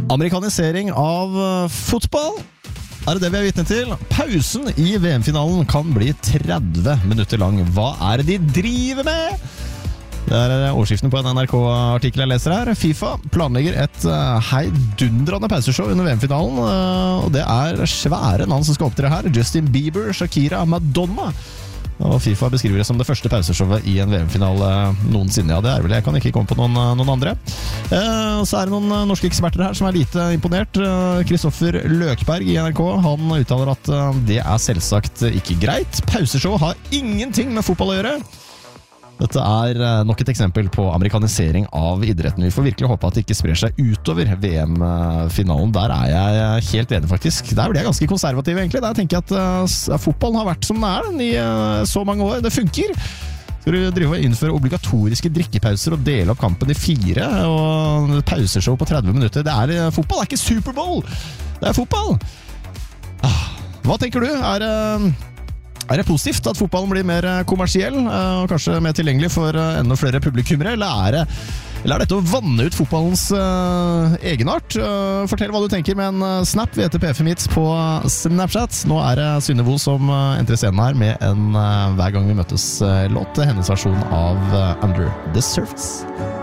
Amerikanisering av fotball. Det vi er vitne til? Pausen i VM-finalen kan bli 30 minutter lang. Hva det de driver med? Det overskriften på en NRK-artikkel jeg leser her. FIFA planlegger et heidundrende pauseshow under VM-finalen, og det svære navn som skal opptre her. Justin Bieber, Shakira, Madonna. Og FIFA beskriver det som det første pauseshowet i en VM-finale noensinne. Ja, det vel, jeg kan ikke komme på noen andre. Så det noen norske eksperter her som lite imponert. Kristoffer Løkberg i NRK, han uttaler at det selvsagt ikke greit. Pauseshow har ingenting med fotball å gjøre. Dette nok et eksempel på amerikanisering av idretten. Vi får virkelig håpe at det ikke sprer seg utover VM-finalen. Der jeg helt enig faktisk. Der blir jeg ganske konservativ egentlig. Der tenker jeg at fotballen har vært som den i så mange år. Det funker. Skal du drive og innføre obligatoriske drikkepauser og dele opp kampen i 4 og pauseshow på 30 minutter? Fotball ikke Superbowl. Det fotball. Hva tenker du? Det positivt at fotballen blir mer kommersiell og kanskje mer tilgjengelig for enda flere publikummere, eller dette å vanne ut fotballens egenart? Fortell hva du tenker med en snap. Vi heter PFM Hits på Snapchat. Nå det Synnevo som entrer scenen her med en hver gang vi møtes låt, hennes versjon av Under the Surface.